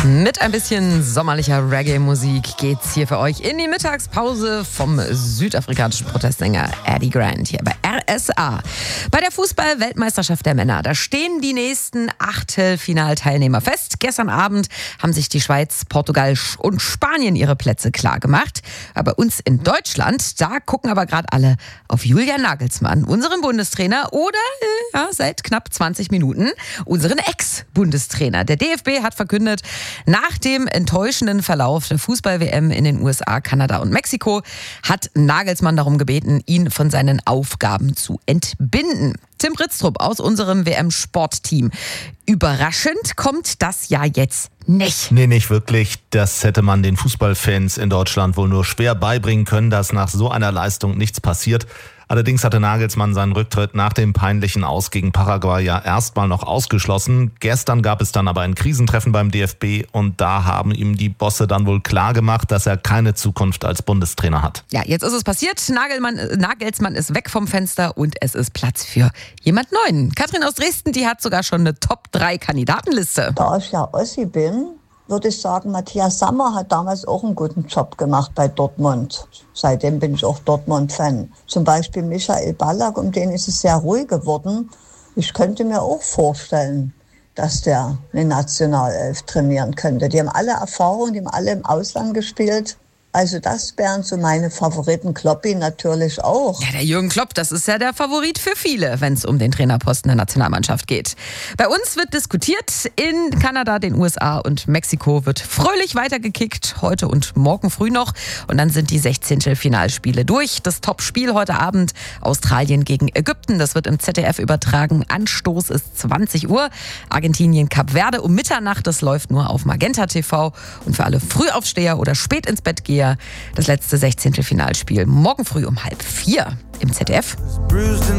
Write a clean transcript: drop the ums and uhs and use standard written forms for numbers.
Mit ein bisschen sommerlicher Reggae-Musik geht's hier für euch in die Mittagspause vom südafrikanischen Protestsänger Eddie Grant hier bei RSA. Bei der Fußball-Weltmeisterschaft der Männer, da stehen die nächsten Achtelfinalteilnehmer fest. Gestern Abend haben sich die Schweiz, Portugal und Spanien ihre Plätze klar gemacht. Bei uns in Deutschland, da gucken aber gerade alle auf Julian Nagelsmann, unseren Bundestrainer, oder seit knapp 20 Minuten unseren Ex-Bundestrainer. Der DFB hat verkündet, nach dem enttäuschenden Verlauf der Fußball-WM in den USA, Kanada und Mexiko hat Nagelsmann darum gebeten, ihn von seinen Aufgaben zu entbinden. Tim Britztrup aus unserem WM-Sportteam. Überraschend kommt das ja jetzt nicht. Nee, nicht wirklich. Das hätte man den Fußballfans in Deutschland wohl nur schwer beibringen können, dass nach so einer Leistung nichts passiert. Allerdings hatte Nagelsmann seinen Rücktritt nach dem peinlichen Aus gegen Paraguay ja erstmal noch ausgeschlossen. Gestern gab es dann aber ein Krisentreffen beim DFB und da haben ihm die Bosse dann wohl klar gemacht, dass er keine Zukunft als Bundestrainer hat. Ja, jetzt ist es passiert. Nagelsmann ist weg vom Fenster und es ist Platz für jemand Neuen. Katrin aus Dresden, die hat sogar schon eine Top-3-Kandidatenliste. Da ich ja Ossi bin, würde ich sagen, Matthias Sammer hat damals auch einen guten Job gemacht bei Dortmund. Seitdem bin ich auch Dortmund-Fan. Zum Beispiel Michael Ballack, um den ist es sehr ruhig geworden. Ich könnte mir auch vorstellen, dass der eine Nationalelf trainieren könnte. Die haben alle Erfahrung, die haben alle im Ausland gespielt. Also das wären so meine Favoriten. Kloppi natürlich auch. Ja, der Jürgen Klopp, das ist ja der Favorit für viele, wenn es um den Trainerposten der Nationalmannschaft geht. Bei uns wird diskutiert. In Kanada, den USA und Mexiko wird fröhlich weitergekickt. Heute und morgen früh noch. Und dann sind die 16. Finalspiele durch. Das Topspiel heute Abend, Australien gegen Ägypten. Das wird im ZDF übertragen. Anstoß ist 20 Uhr. Argentinien, Kap Verde um Mitternacht. Das läuft nur auf Magenta TV. Und für alle Frühaufsteher oder spät ins Bett Geher, das letzte 16. Finalspiel morgen früh um 3:30 im ZDF.